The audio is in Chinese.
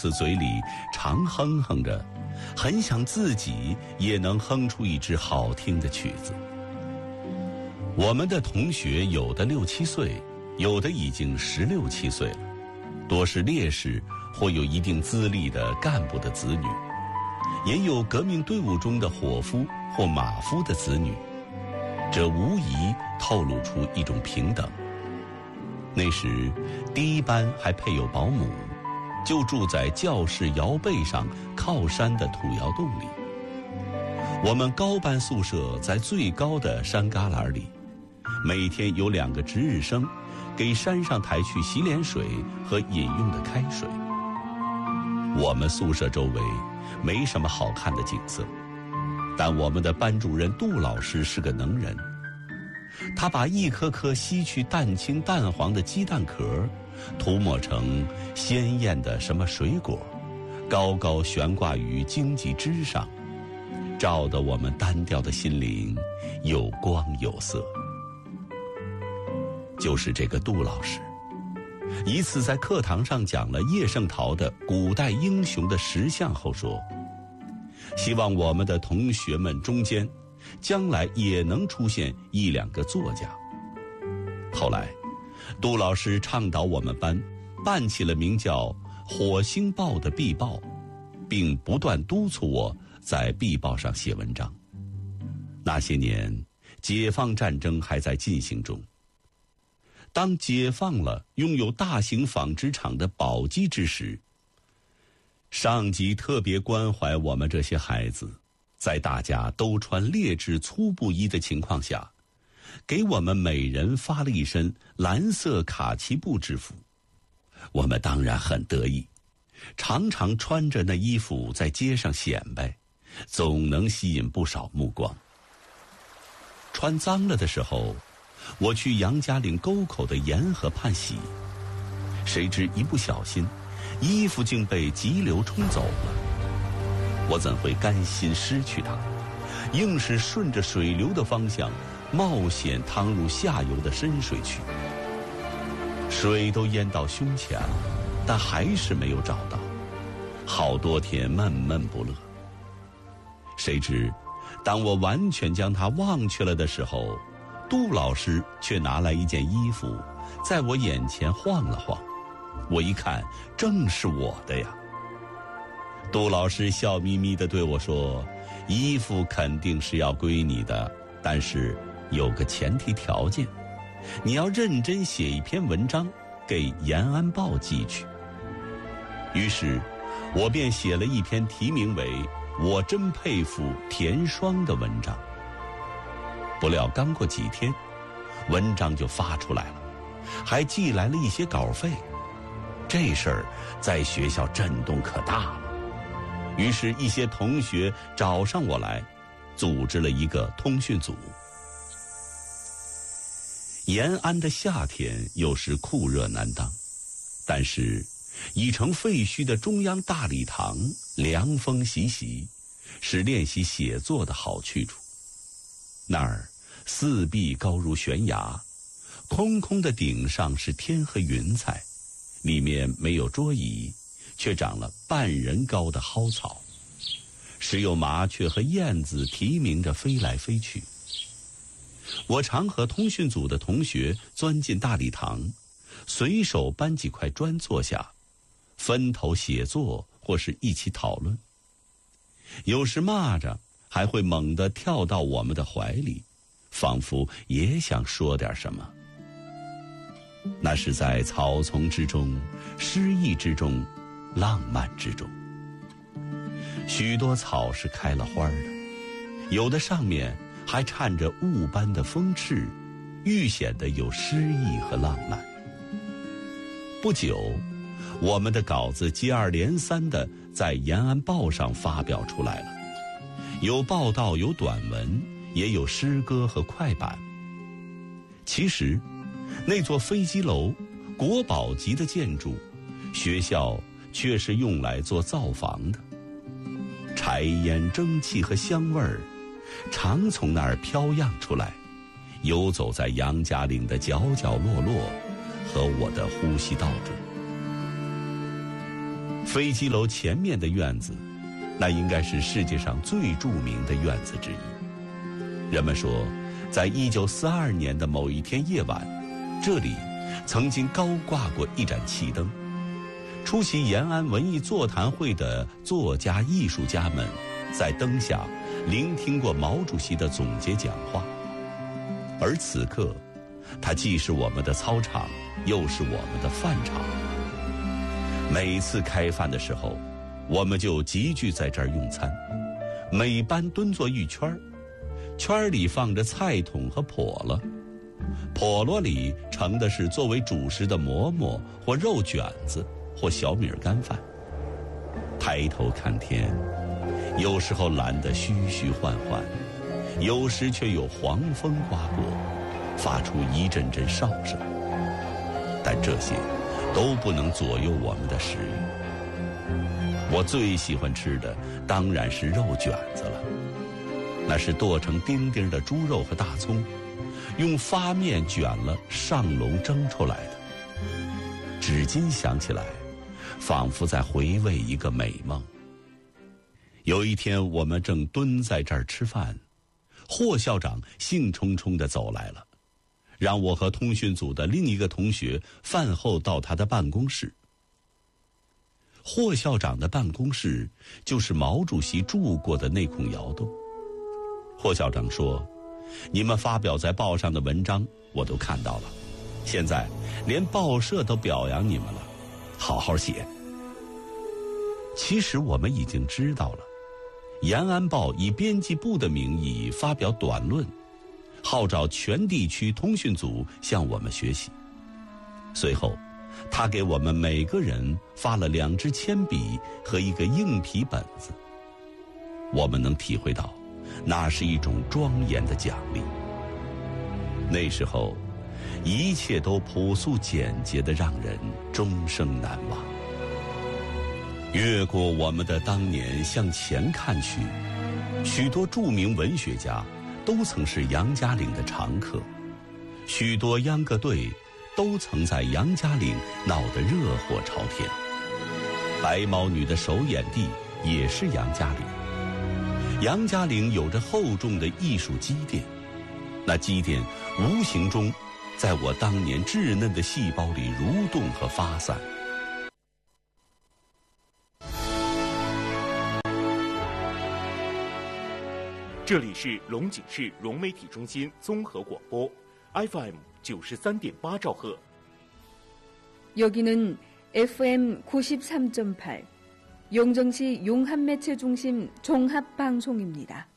子嘴里常哼哼着，很想自己也能哼出一支好听的曲子。我们的同学有的6、7岁，有的已经16、17岁了，多是烈士或有一定资历的干部的子女，也有革命队伍中的伙夫或马夫的子女，这无疑透露出一种平等。那时第一班还配有保姆，就住在教室摇背上靠山的土窑洞里。我们高班宿舍在最高的山旮旯里，每天有2个值日生给山上抬去洗脸水和饮用的开水。我们宿舍周围没什么好看的景色，但我们的班主任杜老师是个能人，他把一颗颗吸去淡青淡黄的鸡蛋壳涂抹成鲜艳的什么水果，高高悬挂于荆棘枝上，照得我们单调的心灵有光有色。就是这个杜老师，一次在课堂上讲了叶圣陶的古代英雄的10项后说，希望我们的同学们中间将来也能出现1、2个作家。后来杜老师倡导我们班办起了名叫《火星报》的壁报，并不断督促我在壁报上写文章。那些年解放战争还在进行中，当解放了拥有大型纺织厂的宝鸡之时，上级特别关怀我们这些孩子，在大家都穿劣质粗布衣的情况下，给我们每人发了一身蓝色卡其布制服。我们当然很得意，常常穿着那衣服在街上显摆，总能吸引不少目光。穿脏了的时候，我去杨家岭沟口的沿河畔洗，谁知一不小心，衣服竟被急流冲走了。我怎会甘心失去它，硬是顺着水流的方向冒险趟入下游的深水区。水都淹到胸前了，但还是没有找到，好多天闷闷不乐。谁知当我完全将它忘却了的时候，杜老师却拿来一件衣服在我眼前晃了晃，我一看正是我的呀。杜老师笑眯眯地对我说，衣服肯定是要归你的，但是有个前提条件，你要认真写一篇文章给《延安报》寄去。于是我便写了一篇题名为《我真佩服田双》的文章。不料刚过几天，文章就发出来了，还寄来了一些稿费。这事儿在学校震动可大了，于是一些同学找上我来，组织了一个通讯组。延安的夏天有时酷热难当，但是已成废墟的中央大礼堂凉风习习，是练习写作的好去处。那儿四壁高如悬崖，空空的顶上是天和云彩，里面没有桌椅，却长了半人高的蒿草，时有麻雀和燕子啼鸣着飞来飞去。我常和通讯组的同学钻进大礼堂，随手搬几块砖坐下，分头写作或是一起讨论。有时蚂蚱还会猛地跳到我们的怀里，仿佛也想说点什么。那是在草丛之中，诗意之中，浪漫之中。许多草是开了花的，有的上面还缠着雾般的风翅，愈显得有诗意和浪漫。不久，我们的稿子接二连三地在《延安报》上发表出来了，有报道，有短文，也有诗歌和快板。其实那座飞机楼，国宝级的建筑，学校却是用来做灶房的。柴烟、蒸汽和香味儿常从那儿飘漾出来，游走在杨家岭的角角落落和我的呼吸道中。 飞机楼前面的院子，那应该是世界上最著名的院子之一。人们说，在1942年的某一天夜晚，这里曾经高挂过一盏气灯。出席延安文艺座谈会的作家艺术家们，在灯下聆听过毛主席的总结讲话。而此刻，它既是我们的操场，又是我们的饭场。每次开饭的时候，我们就集聚在这儿用餐，每班蹲坐一圈儿，圈里放着菜桶和笸箩，笸箩里盛的是作为主食的馍馍或肉卷子或小米干饭。抬头看天，有时候蓝得虚虚幻幻，有时却有黄风刮过，发出一阵阵哨声。但这些都不能左右我们的食欲。我最喜欢吃的当然是肉卷子了，那是剁成丁丁的猪肉和大葱，用发面卷了上笼蒸出来的。至今想起来，仿佛在回味一个美梦。有一天，我们正蹲在这儿吃饭，霍校长兴冲冲地走来了，让我和通讯组的另一个同学饭后到他的办公室。霍校长的办公室就是毛主席住过的那孔窑洞。霍校长说，你们发表在报上的文章我都看到了，现在连报社都表扬你们了，好好写。其实我们已经知道了，延安报以编辑部的名义发表短论，号召全地区通讯组向我们学习。随后他给我们每个人发了2支铅笔和一个硬皮本子。我们能体会到，那是一种庄严的奖励。那时候，一切都朴素简洁的让人终生难忘。越过我们的当年向前看去，许多著名文学家都曾是杨家岭的常客，许多秧歌队都曾在杨家岭闹得热火朝天。白毛女的首演地也是杨家岭。杨家岭有着厚重的艺术积淀，那积淀无形中在我当年稚嫩的细胞里蠕动和发散。 这里是龙井市融媒体中心综合广播 FM 93.8兆赫。 여기는 FM 93.8 용정시 용합매체중심 종합방송입니다.